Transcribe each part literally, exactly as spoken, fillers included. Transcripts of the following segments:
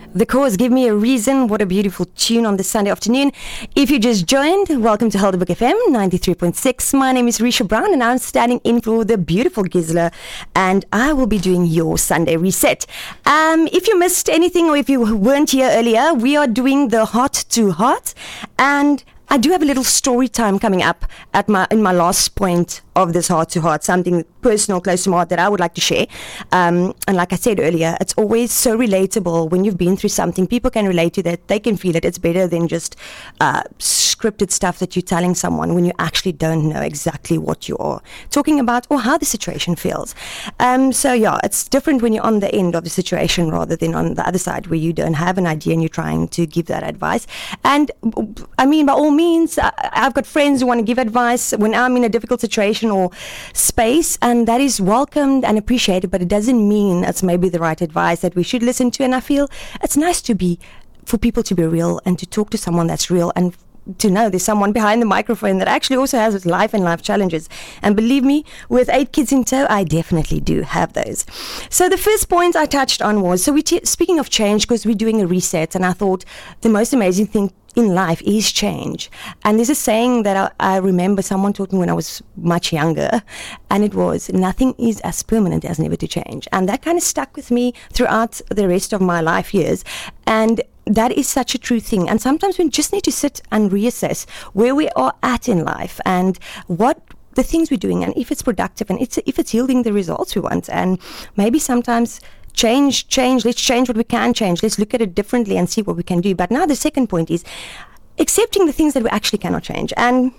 The Cause, Give Me a Reason. What a beautiful tune on this Sunday afternoon. If you just joined, welcome to Helderberg F M ninety-three point six. My name is Risha Brown and I'm standing in for the beautiful Gisela, and I will be doing your Sunday reset. Um, if you missed anything or if you weren't here earlier, we are doing the Heart to Heart, and I do have a little story time coming up at my in my last point of this Heart to Heart, something personal, close to my heart that I would like to share. Um, and like I said earlier, it's always so relatable when you've been through something. People can relate to that. They can feel it. It's better than just uh, scripted stuff that you're telling someone when you actually don't know exactly what you are talking about or how the situation feels. Um, so yeah, it's different when you're on the end of the situation rather than on the other side where you don't have an idea and you're trying to give that advice. And I mean, by all means, I, I've got friends who want to give advice when I'm in a difficult situation or space, and that is welcomed and appreciated, but it doesn't mean it's maybe the right advice that we should listen to. And I feel it's nice to be, for people to be real and to talk to someone that's real, and to know there's someone behind the microphone that actually also has his life and life challenges. And believe me, with eight kids in tow, I definitely do have those. So the first point I touched on was, so we t- speaking of change, because we're doing a reset, and I thought the most amazing thing in life is change. And there's a saying that I, I remember someone taught me when I was much younger, and it was, nothing is as permanent as never to change. And that kind of stuck with me throughout the rest of my life years. And that is such a true thing. And sometimes we just need to sit and reassess where we are at in life and what the things we're doing, and if it's productive and it's, if it's yielding the results we want. And maybe sometimes change, change, let's change what we can change. Let's look at it differently and see what we can do. But now the second point is accepting the things that we actually cannot change. And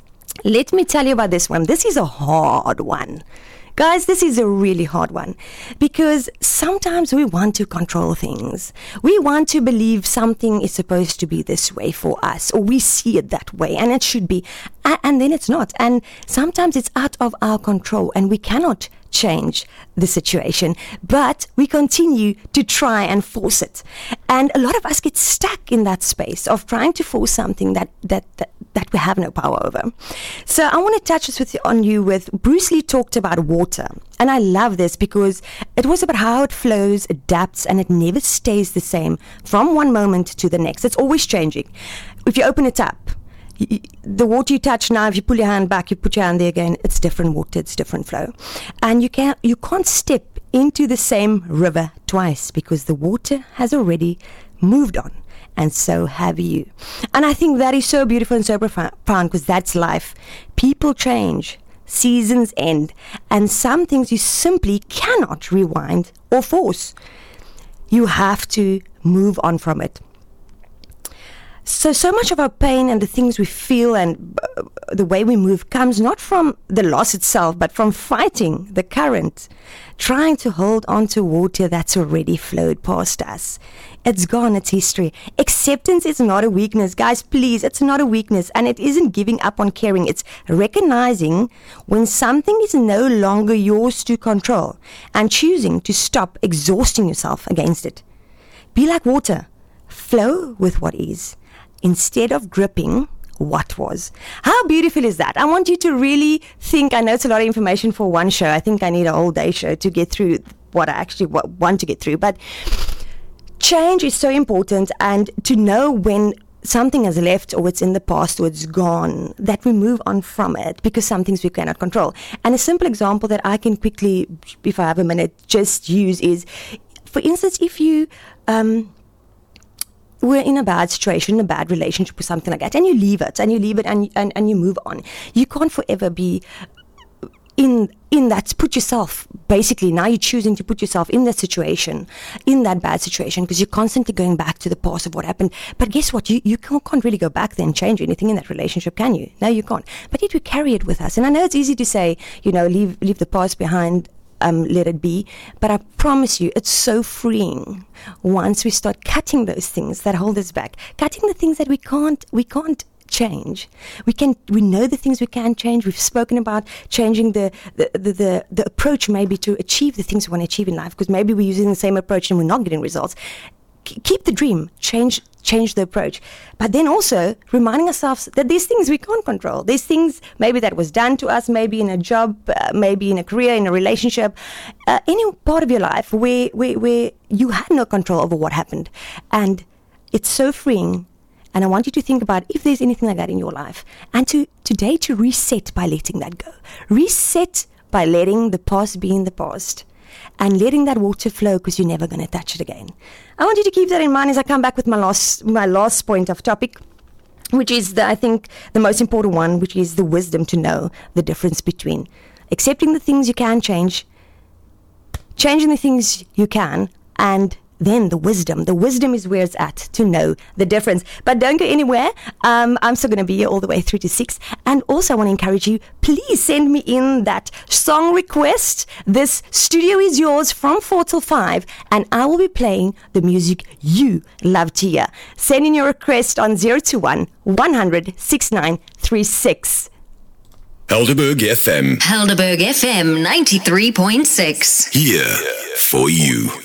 let me tell you about this one. This is a hard one. Guys, this is a really hard one, because sometimes we want to control things. We want to believe something is supposed to be this way for us, or we see it that way, and it should be, and then it's not. And sometimes it's out of our control, and we cannot change the situation, but we continue to try and force it. And a lot of us get stuck in that space of trying to force something that that that, that we have no power over. So I want to touch this with on you with Bruce Lee talked about water, and I love this because it was about how it flows, adapts, and it never stays the same from one moment to the next. It's always changing. If you open it up, the water you touch now, if you pull your hand back, you put your hand there again, it's different water, it's different flow. And you can't, you can't step into the same river twice, because the water has already moved on, and so have you. And I think that is so beautiful and so profound, because that's life. People change, seasons end, and some things you simply cannot rewind or force. You have to move on from it. So, so much of our pain and the things we feel and uh, the way we move comes not from the loss itself, but from fighting the current, trying to hold on to water that's already flowed past us. It's gone, it's history. Acceptance is not a weakness. Guys, please, it's not a weakness, and it isn't giving up on caring. It's recognizing when something is no longer yours to control and choosing to stop exhausting yourself against it. Be like water. Flow with what is, instead of gripping what was. How beautiful is that? I want you to really think. I know it's a lot of information for one show. I think I need a whole day show to get through what I actually want to get through. But change is so important, and to know when something has left or it's in the past or it's gone, that we move on from it, because some things we cannot control. And a simple example that I can quickly, if I have a minute, just use is, for instance, if you... Um, we're in a bad situation, a bad relationship or something like that, and you leave it, and you leave it, and and, and you move on. You can't forever be in in that, put yourself, basically, now you're choosing to put yourself in that situation, in that bad situation, because you're constantly going back to the past of what happened. But guess what? You, you can't, can't really go back there and change anything in that relationship, can you? No, you can't. But yet we carry it with us. And I know it's easy to say, you know, leave leave the past behind, Um, let it be. But I promise you, it's so freeing once we start cutting those things that hold us back, cutting the things that we can't, we can't change. We can, we know the things we can change. We've spoken about changing the, the, the, the, the approach maybe to achieve the things we want to achieve in life, because maybe we're using the same approach and we're not getting results. Keep the dream, change change the approach. But then also reminding ourselves that there's things we can't control. There's things maybe that was done to us, maybe in a job, uh, maybe in a career, in a relationship, uh, any part of your life where, where, where you had no control over what happened. And it's so freeing. And I want you to think about if there's anything like that in your life. And to today to reset by letting that go. Reset by letting the past be in the past. And letting that water flow because you're never going to touch it again. I want you to keep that in mind as I come back with my last my last point of topic, which is, the, I think, the most important one, which is the wisdom to know the difference between accepting the things you can change, changing the things you can, and then the wisdom. The wisdom is where it's at to know the difference. But don't go anywhere. Um, I'm still going to be here all the way through to six. And also I want to encourage you, please send me in that song request. This studio is yours from four till five. And I will be playing the music you love to hear. Send in your request on zero two one, one hundred, sixty-nine thirty-six. Helderberg F M. Helderberg F M ninety-three point six. Here for you.